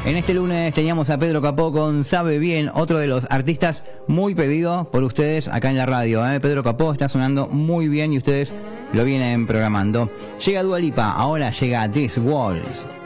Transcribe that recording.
En este lunes teníamos a Pedro Capó con Sabe Bien, otro de los artistas muy pedido por ustedes acá en la radio. Pedro Capó está sonando muy bien y ustedes lo vienen programando. Llega Dua Lipa, ahora llega These Walls.